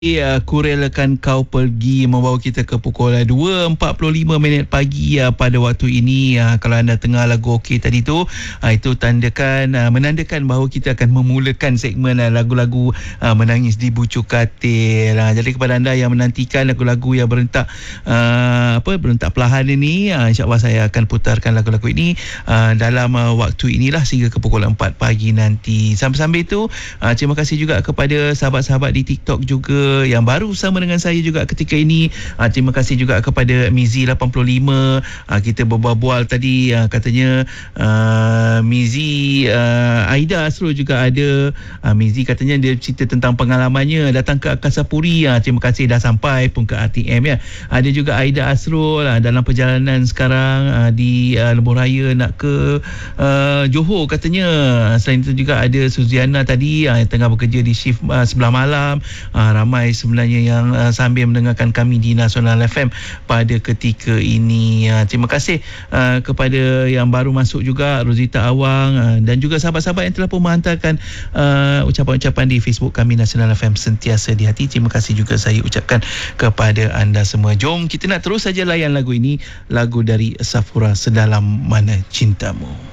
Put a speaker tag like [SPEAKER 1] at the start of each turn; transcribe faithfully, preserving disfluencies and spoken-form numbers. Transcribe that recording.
[SPEAKER 1] Ya, kurelakan kau pergi membawa kita ke pukul dua empat puluh lima minit pagi ya, pada waktu ini ya. Kalau anda tengah lagu okey tadi tu, ha, itu tandakan ha, menandakan bahawa kita akan memulakan segmen ha, lagu-lagu ha, menangis di bucu katil. Ha, jadi kepada anda yang menantikan lagu-lagu yang berentak ha, apa berentak perlahan ini, ha, insya-Allah saya akan putarkan lagu-lagu ini ha, dalam ha, waktu inilah sehingga ke pukul empat pagi nanti. Sambil-sambil itu, ha, terima kasih juga kepada sahabat-sahabat di TikTok juga yang baru bersama dengan saya juga ketika ini. Ha, terima kasih juga kepada Mizi lapan puluh lima. Ha, kita berbual-bual tadi, ha, katanya uh, Mizi uh, Aida Asrul juga ada. Ha, Mizi katanya dia cerita tentang pengalamannya datang ke Angkasa Puri. Ha, terima kasih dah sampai pun ke R T M ya. Ada juga Aida Asrul ha, dalam perjalanan sekarang ha, di uh, Lebuh Raya nak ke uh, Johor katanya. Selain itu juga ada Suziana tadi ha, yang tengah bekerja di shift uh, sebelah malam. Ha, ramai sebenarnya yang uh, sambil mendengarkan kami di Nasional F M pada ketika ini. Uh, terima kasih uh, kepada yang baru masuk juga, Rosita Awang uh, dan juga sahabat-sahabat yang telah pun menghantarkan uh, ucapan-ucapan di Facebook kami Nasional F M sentiasa di hati. Terima kasih juga saya ucapkan kepada anda semua. Jom kita nak terus saja layan lagu ini, lagu dari Safura, Sedalam Mana Cintamu.